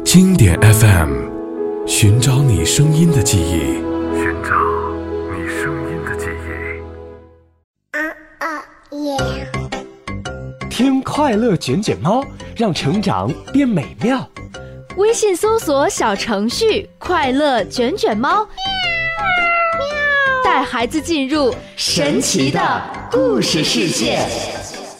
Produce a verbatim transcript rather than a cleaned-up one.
经典 F M， 寻找你声音的记忆，寻找你声音的记忆。 啊啊耶！ 听快乐卷卷猫，让成长变美妙。 微信搜索小程序“快乐卷卷猫”，带孩子进入神奇的故事世界。